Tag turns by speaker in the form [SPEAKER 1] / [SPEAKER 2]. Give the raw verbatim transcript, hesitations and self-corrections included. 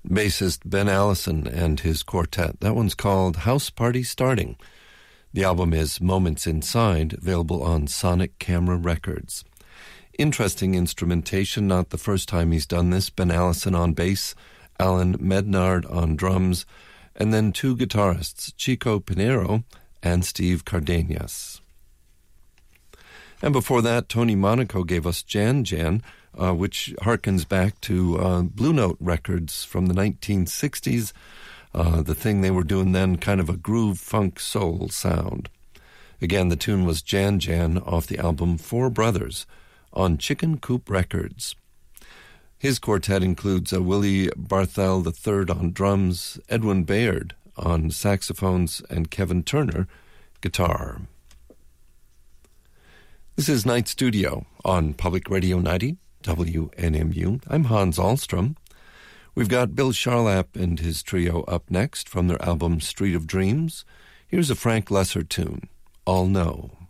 [SPEAKER 1] bassist Ben Allison and his quartet. That one's called House Party Starting. The album is Moments Inside, available on Sonic Camera Records. Interesting instrumentation, not the first time he's done this. Ben Allison on bass, Alan Mednard on drums, and then two guitarists, Chico Pinheiro and Steve Cardenas. And before that, Tony Monaco gave us Jan Jan, uh, which harkens back to uh, Blue Note records from the nineteen sixties. Uh, the thing they were doing then, kind of a groove funk soul sound. Again, the tune was Jan Jan off the album Four Brothers on Chicken Coop Records. His quartet includes uh, Willie Barthel the third on drums, Edwin Bayard on saxophones, and Kevin Turner guitar. This is Night Studio on Public Radio ninety, W N M U. I'm Hans Ahlstrom. We've got Bill Charlap and his trio up next from their album Street of Dreams. Here's a Frank Lesser tune, All Know.